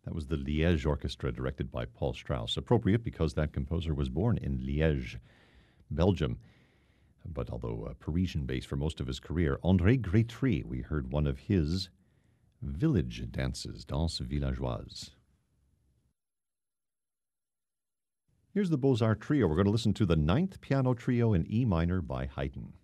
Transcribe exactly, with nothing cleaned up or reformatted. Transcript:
That was the Liège Orchestra, directed by Paul Strauss. Appropriate because that composer was born in Liège, Belgium, but although uh, Parisian-based for most of his career. André Grétry, we heard one of his village dances, Danse Villageoise. Here's the Beaux-Arts Trio. We're going to listen to the Ninth Piano Trio in E minor by Haydn.